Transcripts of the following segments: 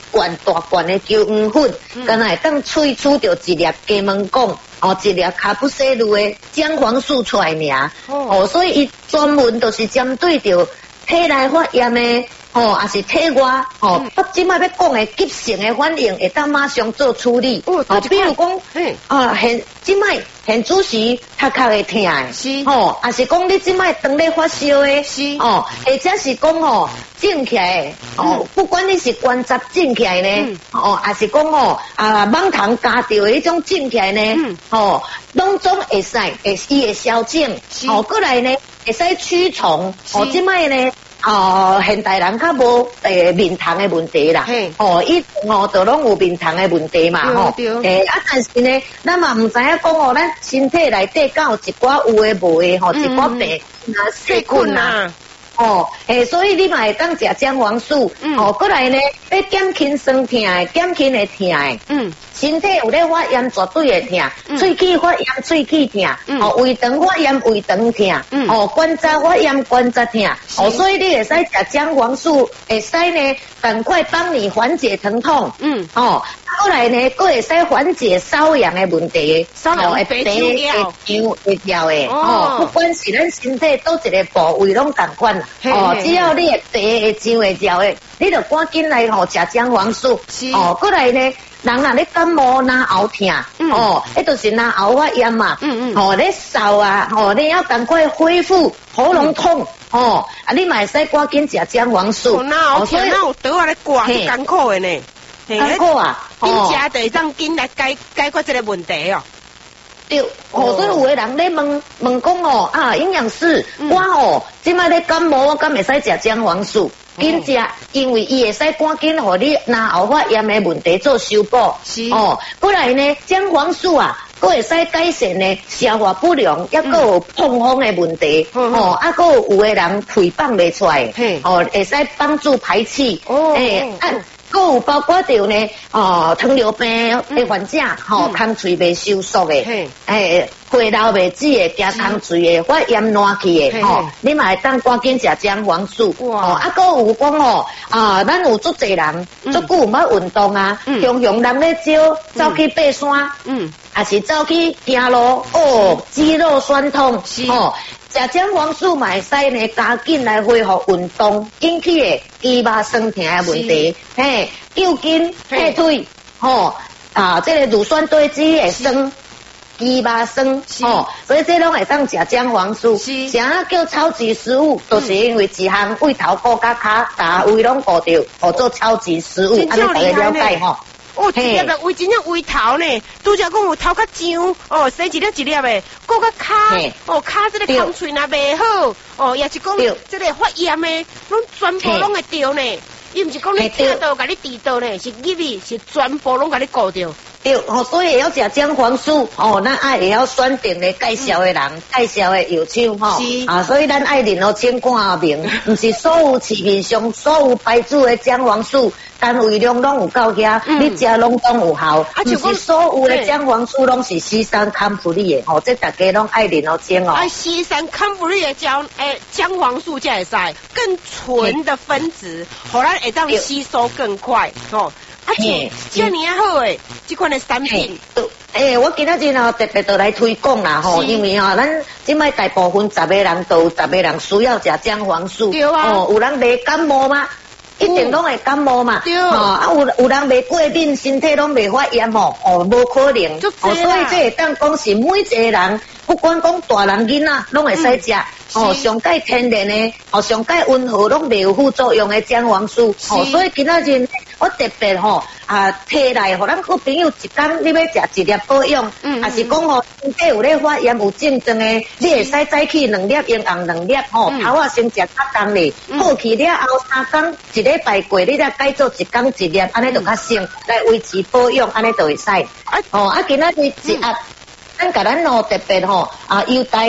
罐大罐的姜黄粉，敢若会当萃取到一粒鸡毛汞，一粒卡布西路的姜黄素出来尔。所以伊专门就是针对着体内发炎的，也是体外，即摆要讲的急性的反应，会当马上做处理。比如讲，即摆现主时头壳会痛的，是，也是讲你即摆当咧发烧的，是，或者是讲肿起来，不管你是关节肿起来呢，也是讲蠓虫夹到的迄种肿起来呢，拢总会使，伊会消肿，过来呢会使驱虫，即摆呢。现代人较无面虫的问题啦，以前都拢有面虫的问题嘛，但是呢，咱嘛唔知影讲咱身体内底敢有一寡有诶无诶，一寡病细菌啊。所以你嘛会当食姜黄素，过来呢，要减轻酸痛的，减轻会痛的，身体有咧发炎绝对会痛，喙齿发炎喙齿痛，胃肠发炎胃肠痛，关节发炎关节痛，所以你会使食姜黄素，会使呢，赶快帮你缓解疼痛，过来呢，佫会使缓解瘙痒的问题，瘙痒会病会掉的，不管是咱身体倒一个部位拢同款啦，只要你的病会痒会掉的，你就赶紧来食姜黄素，过来呢。人若咧感冒、哪喉痛，迄就是哪喉发炎嘛，咧嗽啊，你要赶快恢复喉咙痛，你嘛会使赶紧食姜黄素。 哪喉痛，哪有倒啊咧挂，是艰苦的呢。 艰苦啊， 你食就会当紧来解决这个问题哦。 对，所以有的人咧问讲营养师，我即摆咧感冒，我敢会使食姜黄素？紧食，因为伊会使赶紧互你哪喉发炎的问题做修补。是过来呢，姜黄素啊，佫会使改善呢消化不良，也佫有痛风的问题。佫有的人屁放袂出来，会使帮助排气。佫有包括着呢，糖尿病的患者，空喙袂收缩的，血流袂止的，加空喙的发炎烂去的，你嘛会当赶紧食姜黄素。佫有讲咱有足侪人，足久毋捌运动啊，常常人咧少走去爬山，也是走去行路，肌肉酸痛，食姜黄素嘛会使呢，加紧来恢复运动引起的肌肉酸痛的问题，救筋退腿，这个乳酸堆积会酸。肌肉酸，所以这拢会当食姜黄素。啥叫超级食物？就是因为一项胃头顾甲骹，大胃拢顾着，做超级食物，安尼大家了解吼。 一粒的胃真正胃头呢，拄则讲有头较痒，生一粒一粒的，顾甲骹，骹这个空喙若袂好，也是讲这个发炎的，拢全部拢会掉呢。伊毋是讲你吃到甲你治到呢，是入去是全部拢甲你顾着。 对，所以会晓食姜黄素，咱会晓选定的介绍的人，介绍的药厂，所以咱爱认哦清看明，毋是所有市面上所有牌子的姜黄素单位量拢有够遐，你食拢拢有效，毋是所有的姜黄素拢是西山康普利的，这大家拢爱认哦清哦。 西山康普利的姜黄素才会使更纯的分子，互咱会当吸收更快，这么好诶，这款的产品。 我今仔日特别都来推广啦因为咱即摆大部分10个人都10个人需要食姜黄素，有人袂感冒吗？一定拢会感冒嘛，有人袂过敏，身体拢袂发炎无可能，所以这会当讲是每一个人，不管讲大人囡仔，拢会使食。上介天然的，上介温和，拢袂有副作用的姜黄素，所以今仔日我特别摕来，互咱好朋友一天你要食一粒保养，也是讲身体有咧发炎有症状的，你会使早起2粒，用红2粒，头啊先食较重咧，好去了后3天一礼拜过，你再改做1天1粒，安尼就较省，来维持保养，安尼就会使。今仔日一盒。咱甲咱特别优待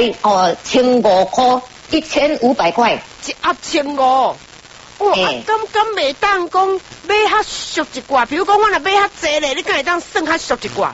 1500块，1500块， 一盒1500。敢袂当讲买较俗一寡？比如讲我若买较济咧，你敢会当算较俗一寡？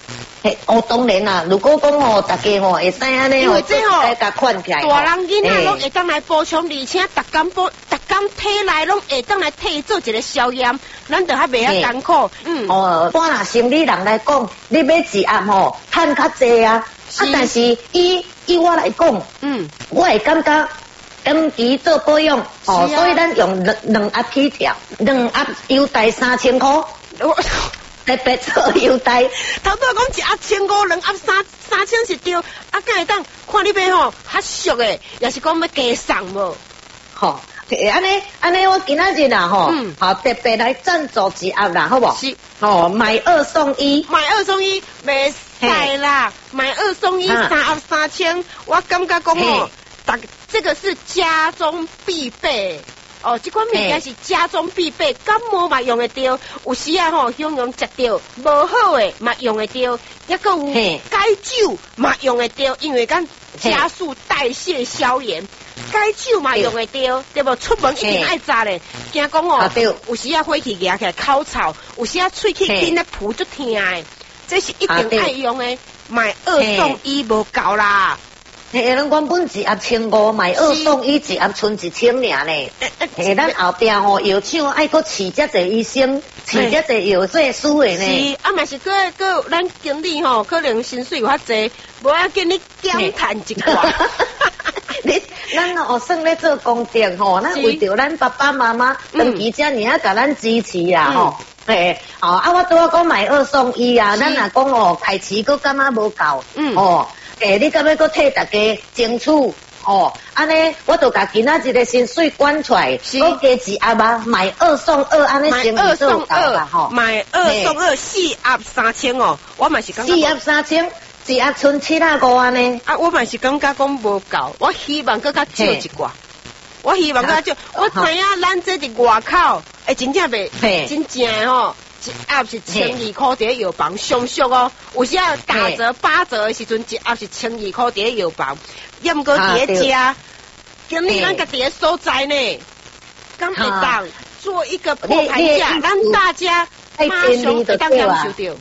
当然啦，如果讲大家会使安尼再甲款起来。 大人囡仔拢会当来补充，而且逐工体内拢会当来替做一个消炎，咱就较袂遐艰苦。 般若心理人来讲，你要一盒趁较济啊，但是以我来讲，我会感觉长期做保养，所以咱用2盒起跳，2盒优待3000块。特别做优待， 头拄讲1盒1500，2盒3000是对，敢会当看你要较俗的，也是讲要加送无？ 安尼，我今仔日啦特别来赞助1盒啦，好不？ 是买2送1， 买2送1，袂使啦，买2送1，3盒3000，我感觉讲这个是家中必备。这款物件是家中必备，感冒嘛用得着，有时啊形容食着无好的嘛用得着，也个有解酒嘛用得着，因为咱加速代谢消炎，解酒嘛用得着，对不？出门一定爱扎咧，惊讲有时啊火气压起来口臭，有时啊喙齿紧咧噗就疼的，这是一定爱用的，买2送1无够啦。 咱原本1盒1500，买2送1，1盒剩1000尔呢。咱后壁药厂爱搁饲遮济医生，饲遮济药剂师的呢。 是，嘛是个咱经理可能薪水有较济，无要紧你减赚一寡。 咱算咧做公德咱为着咱爸爸妈妈长期遮尔甲咱支持啊我拄讲买2送1啊，咱若讲开市搁感觉无够你敢要搁替大家争取安尼我就甲今仔日的薪水管出来，搁加1盒啊，买2送2，安尼生意做够啦买2送2，4盒3000我嘛是感觉 4盒3000，1盒剩750安尼。 我嘛是感觉讲无够，我希望搁较少一寡，我希望搁较少。我知影咱这伫外口，真正袂真正1盒是1200块伫药房，上俗有时啊打折8折的时阵，1盒是1200块伫药房，也毋过伫遮，今日咱家己的所在呢，敢会当做一个破盘价，咱大家马上会当享受到。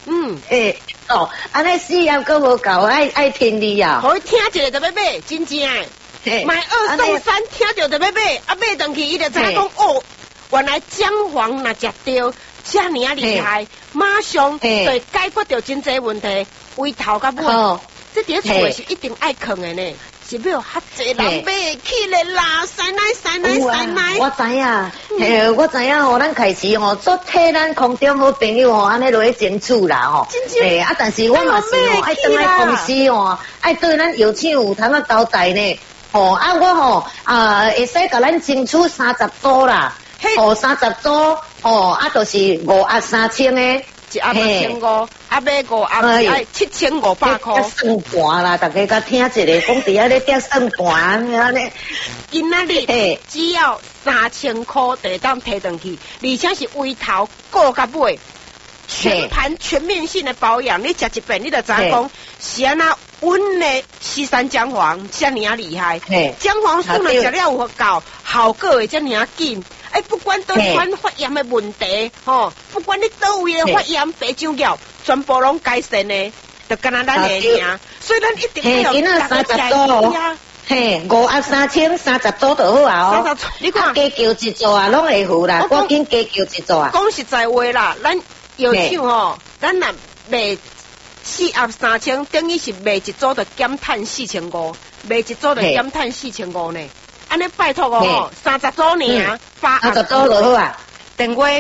安尼4盒搁无够，爱听你啊！ 好听一个就要买，真正买2送3，听着就要买，买回去伊就知影讲原来姜黄若食着。遮尔啊厉害，马上就解决掉真侪问题。为头到尾，这伫厝是一定爱藏的呢，是要较侪人买起来啦，塞奶。 我知影，我知影咱开始做替咱空中好朋友安尼落去争取啦但是我嘛是爱倒来公司爱对咱药厂有通交代呢。我会使甲咱争取30组啦。30组就是5盒3000的 ，1盒1500，买5盒是7500块。 算盘啦，大家甲听一下，讲伫遐咧点算盘安尼。 今仔日只要3000块就当摕回去，而且是围头顾到尾，全盘全面性的保养。你食一遍，你就知讲是安那稳的西山姜黄遮尔啊厉害。姜黄素若食了有够，效果会遮尔啊紧。不管倒款发炎的问题，不管你倒位的发炎、白肿药，全部拢改善的，就敢若咱的尔。所以咱一定要有 30组5盒3000，30组就好啊你看加叫一组啊，拢会好啦，赶紧加叫一组啊。 讲实在话啦，咱药厂咱若卖4盒3000，等于是卖一组就减碳4500，卖一组就减碳4500呢。安尼拜托30组呢，8 组就好啊。 电话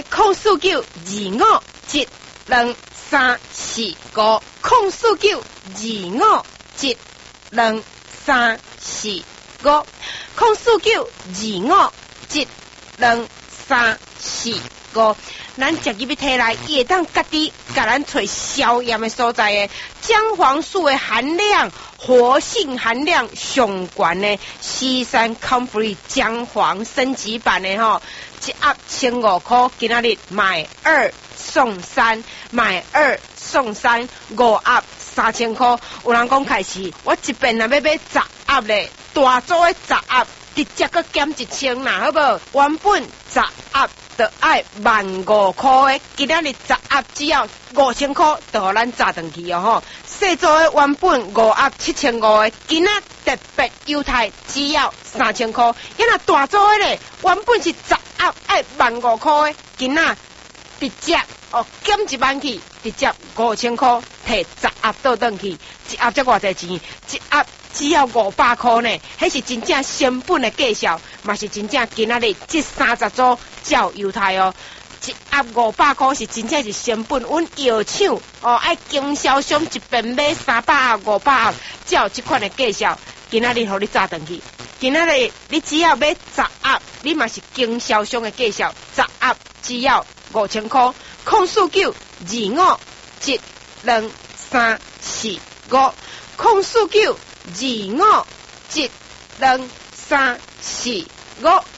04925725345，04925725345，咱食入去体内，伊会当家己甲咱找消炎的所在的姜黄素的含量。活性含量上悬的西山 Comfrey 姜黄升级版的1盒1500块，今仔日买2送3，买2送3，5盒3000块。有人讲开始，我一遍若要买10盒咧，大组的10盒，直接搁减1000啦，好不好？原本10盒就爱15000块的，今仔日10盒只要5000块，就互咱炸断去哦吼。细组的原本5盒7500的，今仔特别优待只要3000块。因若大组的咧，原本是10盒爱15000块的，今仔直接减1万去，直接5000块摕10盒倒转去，一盒才偌济钱？一盒只要500块呢，迄是真正成本的价销，嘛是真正今仔日这30组较优待哦。一盒500块是真正是成本，阮药厂爱经销商一边买300盒、500盒，才有这款的价销。今仔日互你炸断去，今仔日你只要买10盒，你嘛是经销商的价销，10盒只要5000块。04925722345 04925722345。